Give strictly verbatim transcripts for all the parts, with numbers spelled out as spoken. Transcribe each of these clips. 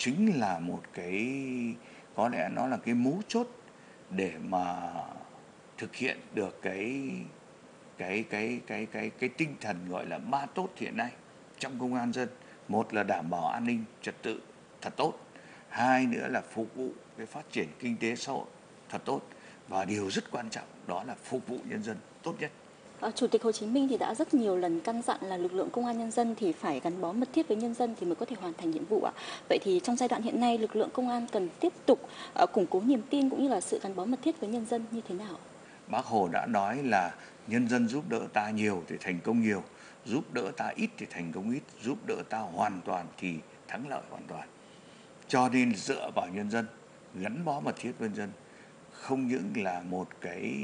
chính là một cái, có lẽ nó là cái mấu chốt để mà thực hiện được cái cái cái cái cái cái tinh thần gọi là ba tốt hiện nay trong công an dân. Một là đảm bảo an ninh trật tự thật tốt, hai nữa là phục vụ cái phát triển kinh tế xã hội thật tốt, và điều rất quan trọng đó là phục vụ nhân dân tốt nhất. Ờ, Chủ tịch Hồ Chí Minh thì đã rất nhiều lần căn dặn là lực lượng công an nhân dân thì phải gắn bó mật thiết với nhân dân thì mới có thể hoàn thành nhiệm vụ ạ. Vậy thì trong giai đoạn hiện nay, lực lượng công an cần tiếp tục ờ, củng cố niềm tin cũng như là sự gắn bó mật thiết với nhân dân như thế nào? Bác Hồ đã nói là nhân dân giúp đỡ ta nhiều thì thành công nhiều, giúp đỡ ta ít thì thành công ít, giúp đỡ ta hoàn toàn thì thắng lợi hoàn toàn. Cho nên dựa vào nhân dân, gắn bó mật thiết với nhân dân, không những là một cái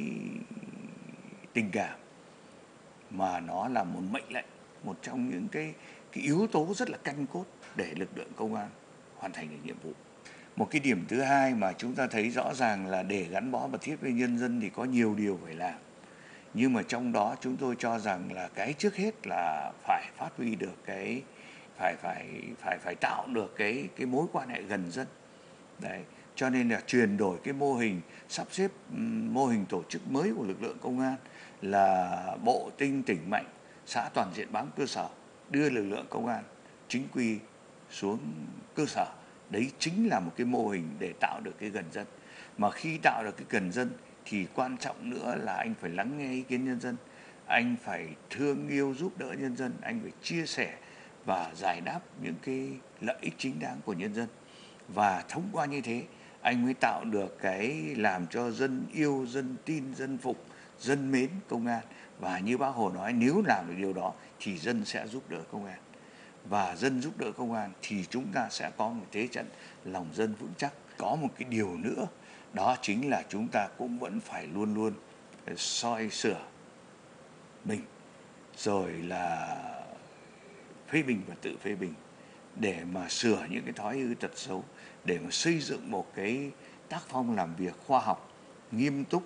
tình cảm mà nó là một mệnh lệnh, một trong những cái, cái yếu tố rất là căn cốt để lực lượng công an hoàn thành được nhiệm vụ. Một cái điểm thứ hai mà chúng ta thấy rõ ràng là để gắn bó mật thiết với nhân dân thì có nhiều điều phải làm. Nhưng mà trong đó chúng tôi cho rằng là cái trước hết là phải phát huy được cái, phải phải phải phải tạo được cái cái mối quan hệ gần dân. Đấy, cho nên là chuyển đổi cái mô hình, sắp xếp mô hình tổ chức mới của lực lượng công an là bộ tinh tỉnh mạnh, xã toàn diện bám cơ sở, đưa lực lượng công an chính quy xuống cơ sở. Đấy chính là một cái mô hình để tạo được cái gần dân. Mà khi tạo được cái gần dân thì quan trọng nữa là anh phải lắng nghe ý kiến nhân dân, anh phải thương yêu giúp đỡ nhân dân, anh phải chia sẻ và giải đáp những cái lợi ích chính đáng của nhân dân. Và thông qua như thế anh mới tạo được cái làm cho dân yêu, dân tin, dân phục, dân mến công an. Và như bác Hồ nói, nếu làm được điều đó thì dân sẽ giúp đỡ công an, và dân giúp đỡ công an thì chúng ta sẽ có một thế trận lòng dân vững chắc. Có một cái điều nữa, đó chính là chúng ta cũng vẫn phải luôn luôn soi sửa mình, rồi là phê bình và tự phê bình, để mà sửa những cái thói hư tật xấu, để mà xây dựng một cái tác phong làm việc khoa học, nghiêm túc,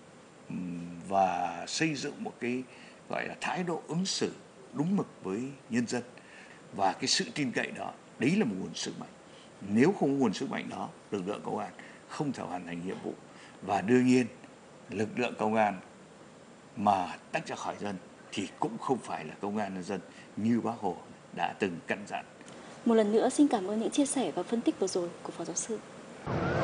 và xây dựng một cái gọi là thái độ ứng xử đúng mực với nhân dân. Và cái sự tin cậy đó, đấy là một nguồn sức mạnh. Nếu không có nguồn sức mạnh đó, lực lượng công an không thể hoàn thành nhiệm vụ. Và đương nhiên, lực lượng công an mà tách ra khỏi dân thì cũng không phải là công an nhân dân như bác Hồ đã từng căn dặn. Một lần nữa xin cảm ơn những chia sẻ và phân tích vừa rồi của Phó Giáo sư.